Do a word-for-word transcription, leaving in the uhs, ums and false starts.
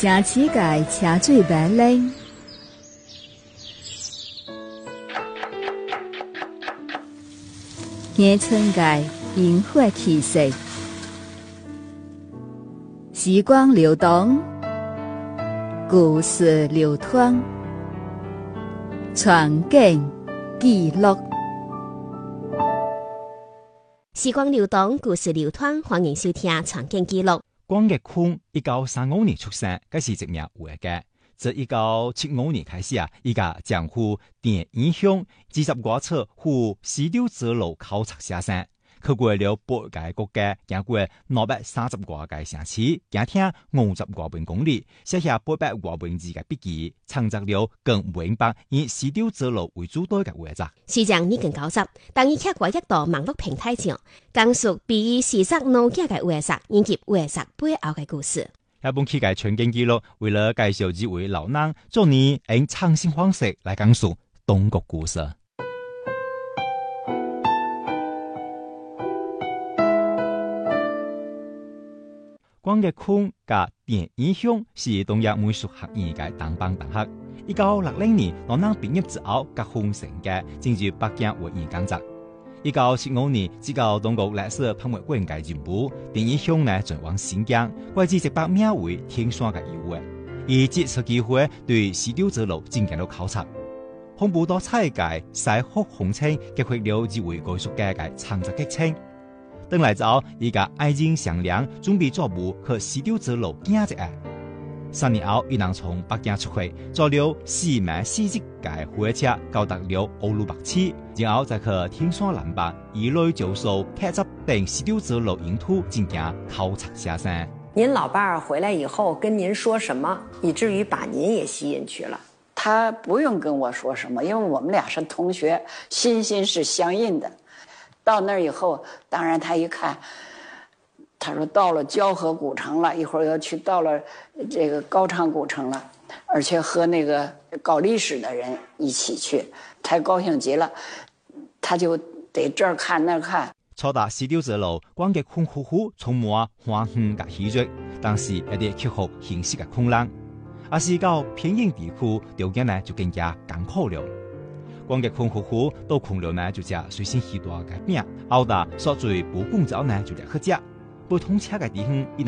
城市界车水马龙，野村界萤火气息，时光流动，故事流淌，传景记录。 时光流动，故事流淌，欢迎收听《传景记录》。 光岳坤一九三五年出生，佢是一名画家。自一九七五年开始啊，伊家将赴电影乡二十多册赴西丢之路考察写生，去过了八个国家，行过两百三十多个城市，行听五十多万公里，写下八百多文字嘅笔记，创作了更明白以西丢之路为主导嘅画作。 时间已經九十，當伊刻過一道網絡平台上，講述比伊視察老家嘅畫作以及畫作背後嘅故事。 一本期嘅全景記錄，為了介紹這位老人，做你用創新方式來講述東國故事。光岳坤嘅電影鄉是東亞美術學院嘅當班同學。一九六零年，老人畢業之後，結婚成家，進入北京畫院工作。一九七五年，接到中國歷史博物館嘅任務，電影鄉呢轉往新疆，為之一百名為天山嘅遊玩，以借此機會對西丟之路進行了考察。豐富多彩嘅西北風情，激發了這位藝術家嘅創作激情。等來之後，伊個愛情商量，準備做部去西丟之路行一下。三年後，伊人從北京出發，坐了四萬四十架火車，到達了烏魯木齊，然後再去天山南北一類就數特輯等西丟之路沿途進行考察寫生。 您老伴兒回來以後跟您說什麼，以至於把您也吸引去了？ 他不用跟我說什麼，因為我們倆是同學，心心是相印的。到那兒以後，當然他一看，他說到了交河古城了，一會兒要去到了這個高昌古城了，而且和那個搞歷史的人一起去，他高興極了，他就得這兒看那兒看。 初達西丟之路，光岳坤夫婦充滿歡喜嘅喜悅，但是一啲克服現實嘅困難，而是到偏遠地區條件呢就更加艱苦了。光岳坤夫婦到窮了呢就食隨身攜帶嘅餅，後達所最不工作呢就嚟去食，不通車嘅地方。